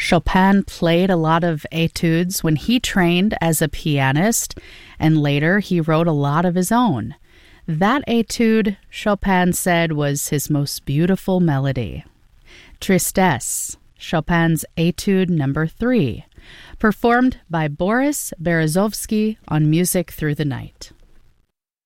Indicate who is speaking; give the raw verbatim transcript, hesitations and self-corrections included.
Speaker 1: Chopin played a lot of etudes when he trained as a pianist, and later he wrote a lot of his own. That etude, Chopin said, was his most beautiful melody. Tristesse, Chopin's Etude number three, performed by Boris Berezovsky on Music Through the Night.